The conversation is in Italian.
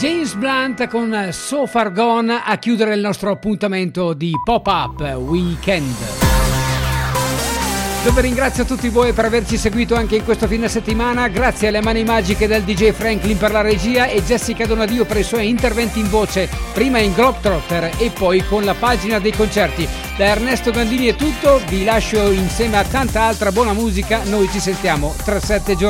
James Blunt con So Far Gone a chiudere il nostro appuntamento di Pop-Up Weekend, dove ringrazio tutti voi per averci seguito anche in questo fine settimana. Grazie alle mani magiche del DJ Franklin per la regia e Jessica Donadio per i suoi interventi in voce, prima in Globetrotter e poi con la pagina dei concerti. Da Ernesto Gandini è tutto, vi lascio insieme a tanta altra buona musica. Noi ci sentiamo tra 7 giorni.